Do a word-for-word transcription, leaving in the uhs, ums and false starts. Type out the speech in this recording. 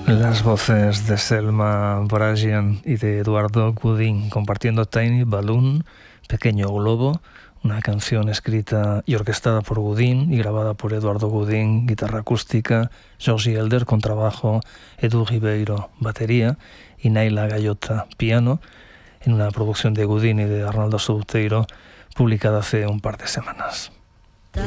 Las voces de Selma Bragian y de Eduardo Goodin compartiendo Tiny Balloon, Pequeño Globo, una canción escrita y orquestada por Goodin y grabada por Eduardo Goodin, guitarra acústica, Georgie Elder, contrabajo, Edu Ribeiro, batería y Naila Gallota, piano, en una producción de Goodin y de Arnaldo Souteiro, publicada hace un par de semanas.